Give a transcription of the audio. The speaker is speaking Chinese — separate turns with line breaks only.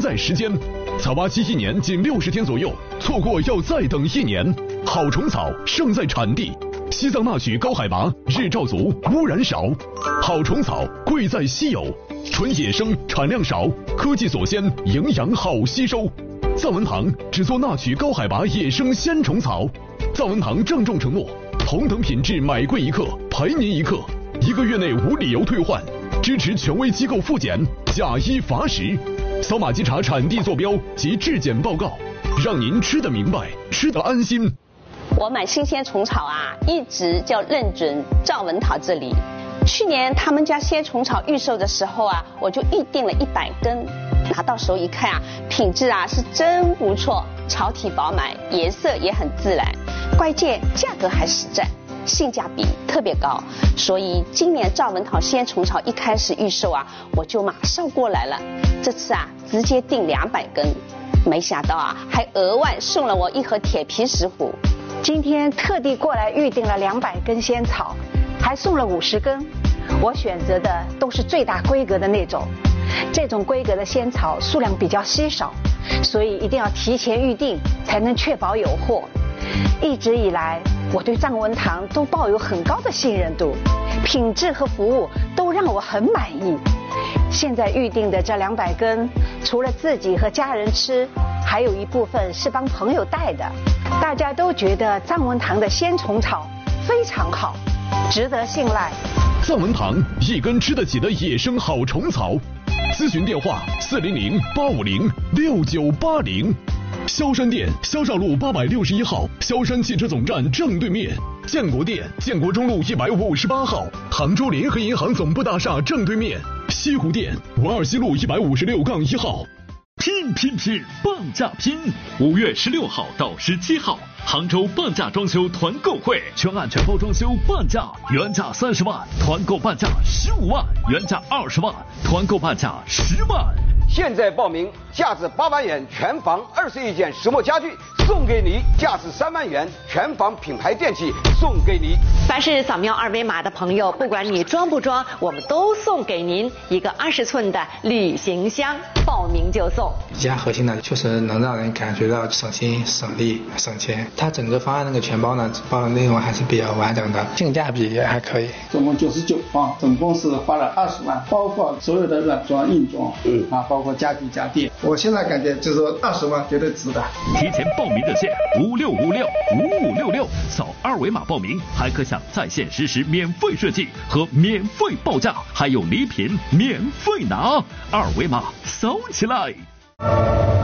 在时间。草蛙期1年仅60天左右，错过要再等1年。好虫草胜在产地，西藏那曲高海拔，日照足，污染少。好虫草贵在稀有，纯野生，产量少，科技所鲜，营养好吸收。藏文堂只做那曲高海拔野生鲜虫草。藏文堂郑重承诺，同等品质买贵1克，赔您1克，1个月内无理由退换，支持权威机构复检，假一罚10。扫码稽查产地坐标及质检报告，让您吃得明白，吃得安心。
我买新鲜虫草啊，一直就认准藏文堂这里。去年他们家鲜虫草预售的时候啊，我就预定了100根，拿到手一看啊，品质啊是真不错，草体饱满，颜色也很自然，关键价格还实在，性价比特别高，所以今年藏文堂鲜虫草一开始预售啊，我就马上过来了。这次啊，直接订200根，没想到啊，还额外送了我1盒铁皮石斛。
今天特地过来预定了200根仙草，还送了50根。我选择的都是最大规格的那种，这种规格的仙草数量比较稀少，所以一定要提前预定，才能确保有货。一直以来，我对藏文堂都抱有很高的信任度，品质和服务都让我很满意。现在预定的这200根，除了自己和家人吃，还有一部分是帮朋友带的。大家都觉得藏文堂的鲜虫草非常好，值得信赖。
藏文堂1根吃得起的野生好虫草，咨询电话400-850-6980。萧山店，萧绍路861号，萧山汽车总站正对面；建国店，建国中路158号，杭州联合银行总部大厦正对面；西湖店，文二西路156-1号。
拼半价拼！5月16号到17号，杭州半价装修团购会，全案全包装修半价，原价30万，团购半价15万，原价20万，团购半价10万。
现在报名，价值8万元全房21件石墨家具送给你，价值3万元全房品牌电器送给你。
凡是扫描2维码的朋友，不管你装不装，我们都送给您一个20寸的旅行箱，报名就送。
比较核心的就是能让人感觉到省心、省力、省钱。它整个方案那个全包呢，包的内容还是比较完整的，性价比也还可以。
总共99方，总共是花了20万，包括所有的软装、硬装，包括家具家电。我现在感觉就是说20万绝对值的。
提前报名热线56565566，扫2维码报名，还可享在线实时免费设计和免费报价，还有礼品免费拿，2维码扫起来。